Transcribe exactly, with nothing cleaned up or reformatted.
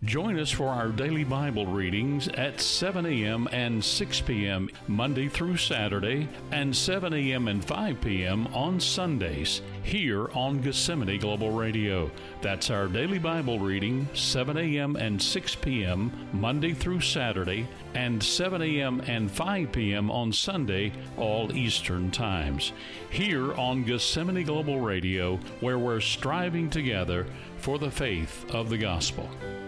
Join us for our daily Bible readings at seven a.m. and six p.m. Monday through Saturday, and seven a.m. and five p.m. on Sundays, here on Gethsemane Global Radio. That's our daily Bible reading, seven a.m. and six p.m. Monday through Saturday, and seven a.m. and five p.m. on Sunday, all Eastern times, here on Gethsemane Global Radio, where we're striving together for the faith of the gospel.